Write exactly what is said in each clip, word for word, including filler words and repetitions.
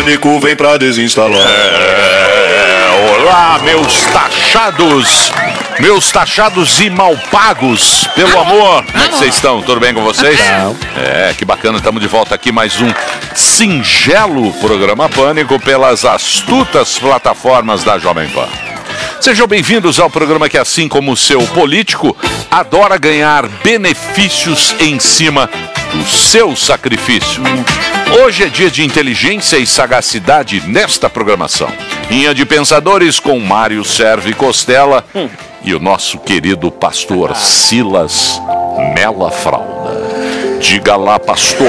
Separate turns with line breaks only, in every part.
Pânico vem pra desinstalar.
É, olá, meus taxados, meus taxados e mal pagos, pelo amor. Como é que vocês estão? Tudo bem com vocês? É, que bacana, estamos de volta aqui, mais um singelo programa Pânico pelas astutas plataformas da Jovem Pan. Sejam bem-vindos ao programa que, assim como o seu político, adora ganhar benefícios em cima do seu sacrifício. Hoje é dia de inteligência e sagacidade nesta programação. Linha de Pensadores com Mário Serve Costela hum. e o nosso querido pastor Silas Mela Fralda. Diga lá, pastor.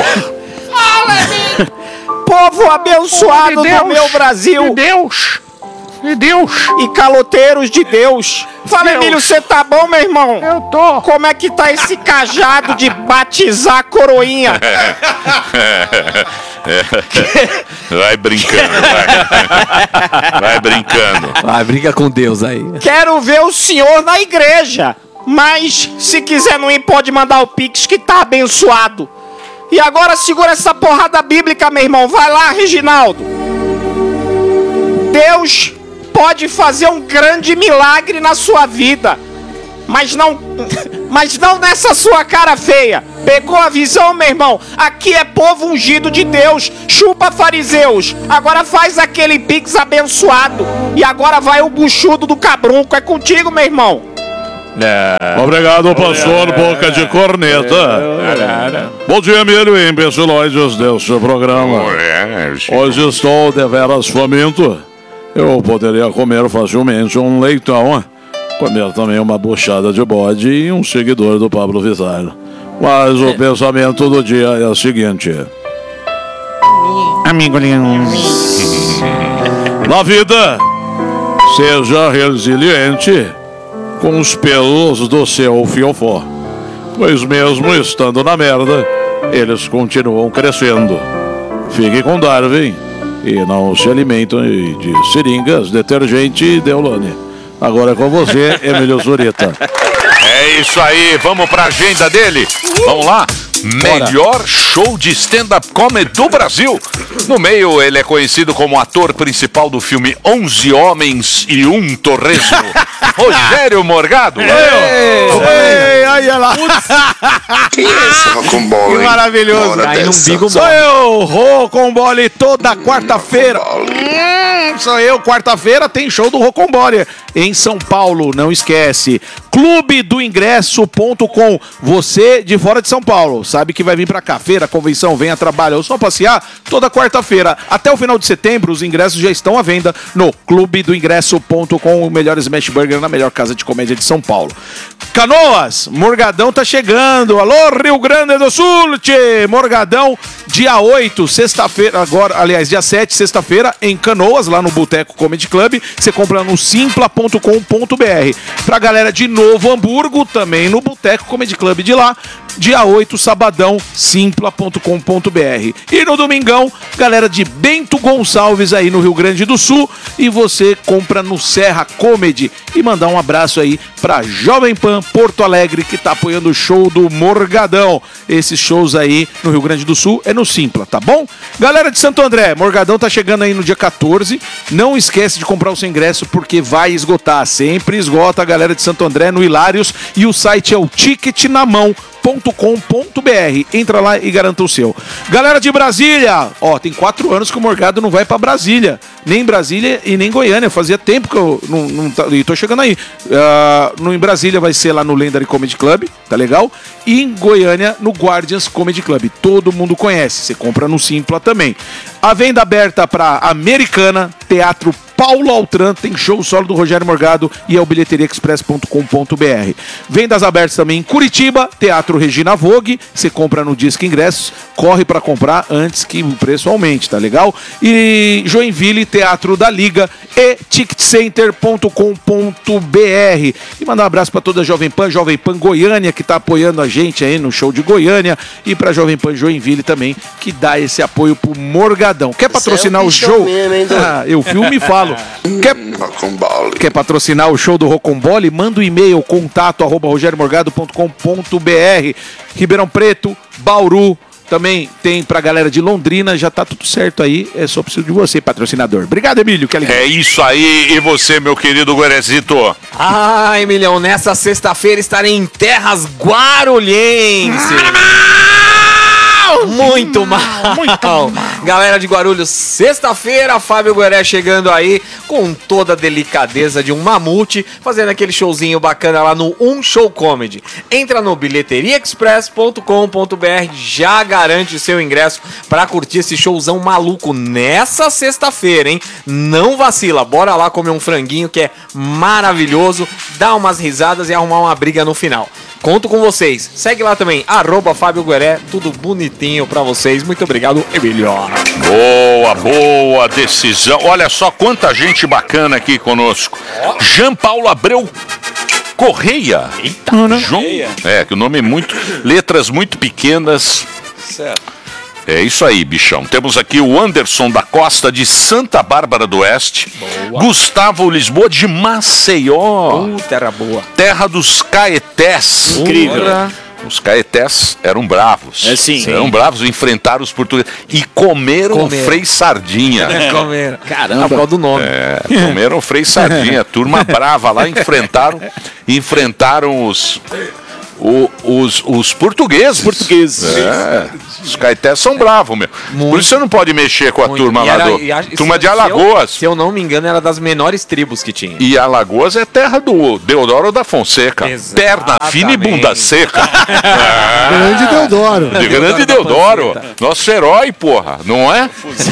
Povo abençoado
de Deus,
do meu Brasil.
De Deus. De Deus.
E caloteiros de Deus. Fala, Emílio, você tá bom, meu irmão?
Eu tô.
Como é que tá esse cajado de batizar a coroinha?
Vai brincando, vai. Vai brincando.
Vai, brinca com Deus aí.
Quero ver o senhor na igreja. Mas, se quiser não ir, pode mandar o Pix que tá abençoado. E agora segura essa porrada bíblica, meu irmão. Vai lá, Reginaldo. Deus pode fazer um grande milagre na sua vida, mas não, mas não nessa sua cara feia. Pegou a visão, meu irmão? Aqui é povo ungido de Deus. Chupa, fariseus. Agora faz aquele Pix abençoado. E agora vai o buchudo do cabrunco. É contigo, meu irmão.
É. Obrigado, pastor Boca de Corneta. É. Bom dia, Emílio e imbecilóides deste programa. Hoje estou deveras faminto. Eu poderia comer facilmente um leitão, comer também uma buchada de bode e um seguidor do Pablo Vittar. Mas o pensamento do dia é o seguinte:
Amigo Leão,
na vida, seja resiliente com os pelos do seu fiofó, pois mesmo estando na merda, eles continuam crescendo. Fique com Darwin e não se alimentam de seringas, detergente e Deolane. Agora é com você, Emílio Zurita.
É isso aí, vamos pra agenda dele. Vamos lá. Melhor show de stand-up comedy do Brasil. No meio, ele é conhecido como ator principal do filme onze Homens e um Torresmo. Rogério Morgado.
Ei, ei, aí ela.
Que isso, Rocambole?
Que maravilhoso.
Aí no umbigo
Sou eu, Rocambole, toda quarta-feira. Hum, sou eu, quarta-feira tem show do Rocambole em São Paulo, não esquece. clube do ingresso ponto com. Você de fora de São Paulo, sabe que vai vir pra cá, feira, convenção, venha trabalhar ou só passear, toda quarta-feira. Até o final de setembro, os ingressos já estão à venda no clube do ingresso ponto com, o melhor smash burger na melhor casa de comédia de São Paulo. Canoas, Morgadão tá chegando. Alô, Rio Grande do Sul, tchê. Morgadão, dia oito, sexta-feira, agora, aliás, dia sete, sexta-feira, em Canoas, lá no Boteco Comedy Club. Você compra no simpla ponto com ponto br. Pra galera de Novo Hamburgo, também no Boteco Comedy Club de lá, dia oito, sabadão, simpla ponto com ponto br. E no domingão, galera de Bento Gonçalves aí no Rio Grande do Sul, e você compra no Serra Comedy. E mandar um abraço aí pra Jovem Pan Porto Alegre, que tá apoiando o show do Morgadão. Esses shows aí no Rio Grande do Sul é no Simpla, tá bom? Galera de Santo André, Morgadão tá chegando aí no dia quatorze. Não esquece de comprar o seu ingresso, porque vai esgotar. Sempre esgota, a galera de Santo André no Hilários. E o site é o ticket na mão ponto com ponto br. Entra lá e garanta o seu. Galera de Brasília, ó, tem quatro anos que o Morgado não vai pra Brasília. Nem Brasília e nem Goiânia. Fazia tempo que eu não, não tá, e tô chegando aí. Uh, no, em Brasília vai ser lá no Legendary Comedy Club, tá legal? E em Goiânia, no Guardians Comedy Club. Todo mundo conhece. Você compra no Simpla também. A venda aberta pra Americana, Teatro Paulo Altran, tem show solo do Rogério Morgado e é o bilheteria express ponto com ponto br. Vendas abertas também em Curitiba, Teatro Regina Vogue, você compra no Disque Ingressos, corre para comprar antes que o preço aumente, tá legal? E Joinville, Teatro da Liga e ticket center ponto com ponto br. E mandar um abraço para toda a Jovem Pan, Jovem Pan Goiânia, que tá apoiando a gente aí no show de Goiânia, e para Jovem Pan Joinville também, que dá esse apoio pro Morgadão. Quer patrocinar é um o show? Mesmo, hein, ah, eu filme e falo. Quer, quer patrocinar o show do Rocambole? Manda um e-mail, contato arroba rogério morgado ponto com ponto br. Ribeirão Preto, Bauru, Também tem pra galera de Londrina, já tá tudo certo aí. É só preciso de você, patrocinador. Obrigado, Emílio. Que alegria.
É isso aí. E você, meu querido Guerezito?
Ah, Emilhão, nessa sexta-feira estarei em terras guarulhenses. Muito mal. Muito mal. Galera de Guarulhos, sexta-feira, Fábio Gueré chegando aí com toda a delicadeza de um mamute, fazendo aquele showzinho bacana lá no Um Show Comedy. Entra no bilheteria express ponto com ponto b r, já garante seu ingresso pra curtir esse showzão maluco nessa sexta-feira, hein? Não vacila, bora lá comer um franguinho que é maravilhoso, dar umas risadas e arrumar uma briga no final. Conto com vocês. Segue lá também, arroba Fábio Gueré, tudo bonitinho pra vocês. Muito obrigado, Emílio.
Boa, boa decisão. Olha só quanta gente bacana aqui conosco. Jean Paulo Abreu Correia.
Eita,
João, é, que o nome é muito... Letras muito pequenas.
Certo.
É isso aí, bichão. Temos aqui o Anderson da Costa, de Santa Bárbara do Oeste. Boa. Gustavo Lisboa, de Maceió.
Uh, terra boa.
Terra dos Caetés.
Incrível.
Ora. Os Caetés eram bravos.
É, sim.
Eram bravos, enfrentaram os portugueses. E comeram,
Comeram.
o Frei Sardinha.
É, comeram.
Caramba.
Por causa do nome.
É, comeram o Frei Sardinha. Turma brava lá, enfrentaram, enfrentaram os... O, os, os portugueses.
Portugueses.
É, os caetés são bravos, meu.
Muito.
Por isso você não pode mexer com a
Muito.
turma
E
lá
era-
do...
e a-
turma
se-
de Alagoas.
Se eu, se eu não me engano, era das menores tribos que tinha.
E Alagoas é terra do Deodoro da Fonseca.
Exatamente.
Perna fina e bunda seca.
Grande Deodoro.
De grande Deodoro. Nosso herói, porra. Não é?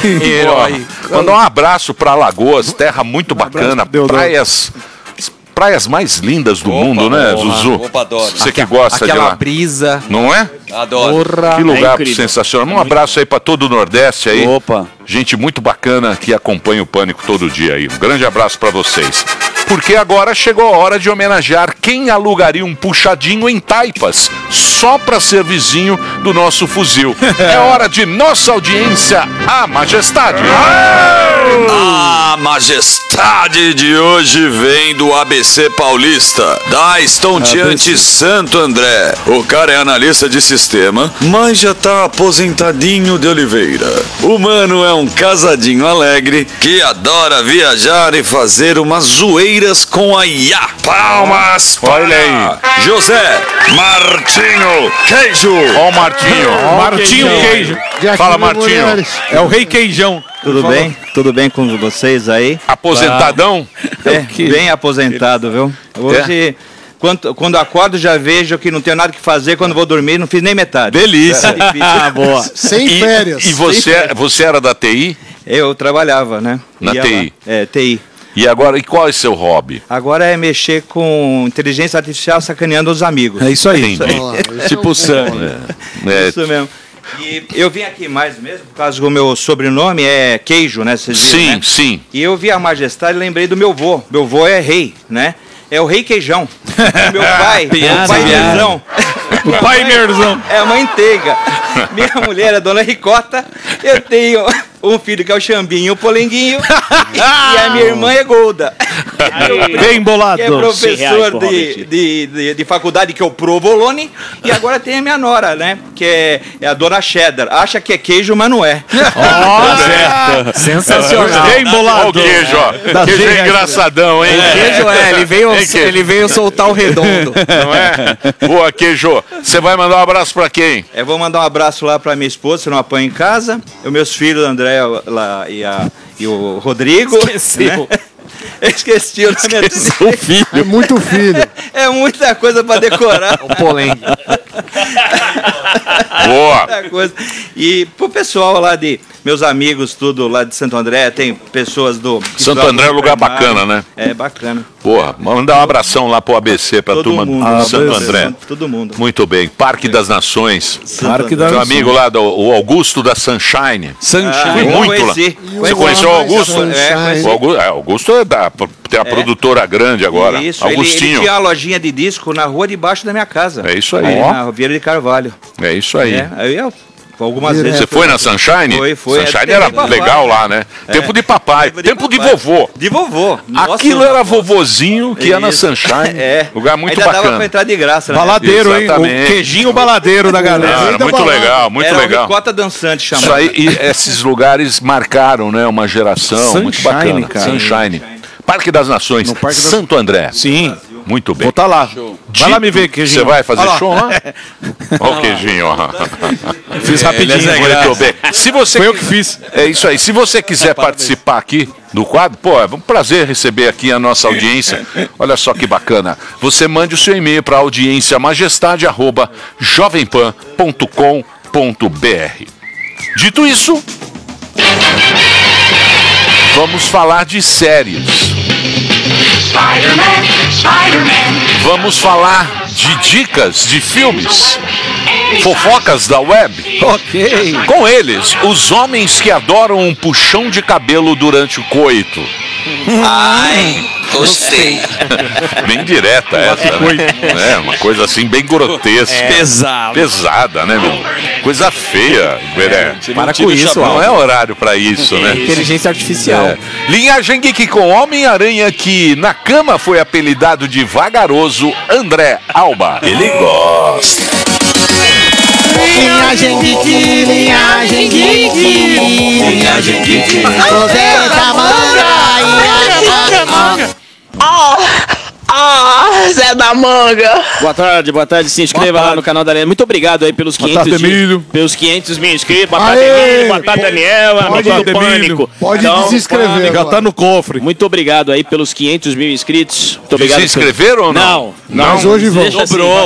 Herói.
Porra. Mandar um abraço pra Alagoas. Terra muito bacana.
pro Deodoro.
Praias... Praias mais lindas do
Opa,
mundo, né,
porra.
Zuzu?
Opa, adoro.
Você que gosta de
Aquela
lá.
brisa.
Não é?
Adoro.
Porra.
Que lugar
incrível.
sensacional. Um abraço aí pra todo o Nordeste aí.
Opa.
Gente muito bacana que acompanha o Pânico todo dia aí. Um grande abraço pra vocês. Porque agora chegou a hora de homenagear quem alugaria um puxadinho em Taipas, só pra ser vizinho do nosso fuzil. É hora de nossa audiência, a Majestade.
A majestade de hoje vem do A B C Paulista, da Estonteante Santo André. O cara é analista de sistema, mas já tá aposentadinho de Oliveira. O mano é um casadinho alegre que adora viajar e fazer umas zoeiras com a I A. Palmas para
Olha aí.
José Martinho Queijo.
Ó o Martinho.
Martinho Queijo.
De
Fala,
Aquino
Martinho.
Mulheres.
É o Rei Queijão.
Tudo bem? Tudo bem com vocês aí?
Aposentadão?
É, bem aposentado, viu? Hoje, quando, quando acordo, já vejo que não tenho nada que fazer. Quando vou dormir, não fiz nem metade.
Delícia.
É difícil.
Ah, boa.
Sem
E,
férias.
e você, você era da T I?
Eu trabalhava, né?
Na
Ia
T I.
lá. É, T I.
E agora, e qual é o seu hobby?
Agora é mexer com inteligência artificial sacaneando os amigos.
É isso aí.
Entendi.
Olha lá, esse é
Tipo
um
Sam.
bom nome.
É,
Isso mesmo. E eu vim aqui mais mesmo, por causa do meu sobrenome é Queijo, né? Vocês viram,
sim,
né?
sim.
E eu vi a majestade e lembrei do meu vô. Meu vô é rei, né? É o Rei Queijão. E meu pai,
Piada,
o pai
piada.
Merzão.
O pai Merzão.
É a manteiga. Minha mulher é a Dona Ricota. Eu tenho um filho que é o Xambinho, o Polenguinho. E a minha irmã é Golda.
Bem bolado.
Que é professor de, de, de, de faculdade, que é o Provolone. E agora tem a minha nora, né? Que é, é a Dona Cheddar. Acha que é queijo, mas não é.
Sensacional.
Bem
Ó
bolado.
o queijo, ó.
Da
Queijo é
Zé.
engraçadão, hein?
O queijo é, ele veio,
Hein, queijo?
ele veio soltar o redondo.
Não é? Boa, queijo. Você vai mandar um abraço pra quem?
Eu vou mandar um abraço lá pra minha esposa, se não apanha em casa. Os meus filhos, o André lá, e, a, e o Rodrigo.
Esqueceu.
Né? Eu esqueci o nome
Seu filho.
É muito filho.
É muita coisa pra decorar.
O Polengue.
Boa.
Muita coisa. E pro pessoal lá de meus amigos, tudo lá de Santo André, tem pessoas do. que
Santo
estudam
André é um
no
lugar
primário.
bacana, né?
É bacana.
Porra, mandar um abração lá pro A B C, pra
Todo
turma
mundo.
do Santo
Ah,
André.
Todo mundo.
Muito bem. Parque das Nações.
Parque da
Seu amigo lá, do, o Augusto da Sunshine.
Sunshine.
Fui
eu
muito
conheci.
lá. Você conheceu o Augusto?
Sunshine.
É, conheci.
O Augusto, é, Augusto é da, tem a produtora grande agora.
Isso, ele, ele
Augustinho.
tinha uma lojinha de disco na rua debaixo da minha casa.
É isso aí.
Ali
Ó.
na Vieira de Carvalho.
É isso aí.
É, aí eu Algumas
Direto.
vezes.
Você foi na Sunshine?
Foi, foi.
Sunshine
É,
era
tempo de
legal
papai.
lá, né? Tempo de papai,
Tempo
tempo de,
papai.
vovô.
De vovô. Nossa,
Aquilo
eu-
era vovozinho que ia na
Isso.
Sunshine.
É.
Lugar muito
Ainda dava
bacana.
pra entrar de graça, né?
Baladeiro, hein?
Exatamente.
O queijinho baladeiro da
Ah,
galera.
era
Ainda
muito
balada.
legal, muito
Era
legal.
o Ricota Dançante
Isso
chamado.
aí, e esses lugares marcaram, né, uma geração muito
Sunshine,
bacana.
cara.
Sunshine. Parque das Nações,
No Parque das-
Santo André.
Sim.
Muito bem.
Vou tá lá. Vai lá me ver, queijinho.
Você vai fazer
Olha lá.
show lá? Olha o queijinho, ó.
Fiz rapidinho.
Muito bem. Se você
Foi eu que fiz.
É isso aí. Se você quiser participar aqui do quadro, pô, é um prazer receber aqui a nossa audiência. Olha só que bacana. Você mande o seu e-mail para audiência majestade arroba jovempan ponto com ponto br. Dito isso, vamos falar de séries. Vamos falar de dicas de filmes, fofocas da web.
Ok.
Com eles, os homens que adoram um puxão de cabelo durante o coito.
Ai, gostei.
Bem direta essa, né? É, uma coisa assim bem grotesca.
Pesado.
Pesada, né, meu? Coisa feia, Gueré.
Para com isso,
Não
ó.
é horário pra isso, né?
Inteligência artificial.
É. Linhagem Geek com Homem-Aranha que na cama foi apelidado de vagaroso André Alba. Ele gosta.
Linhagem Geek, linhagem Geek, linhagem Geek, José da Manga.
Ah, ah, Zé da Manga.
Boa tarde, boa tarde. Se inscreva lá no canal da Arena. Muito obrigado aí pelos
Boa
quinhentos,
tarde,
de-
Emílio.
pelos quinhentos mil inscritos. Boa tarde,
Aê,
Emílio. Boa tarde,
pode-
Daniel. Amigo
pode-
do
Emílio.
Pânico.
Pode
Então,
desinscrever
Já
agora.
tá no cofre.
muito obrigado aí pelos quinhentos mil inscritos. Muito
Se
obrigado.
inscreveram ou não?
Não.
Mas hoje vamos.
Deixa assim,
Dobrou.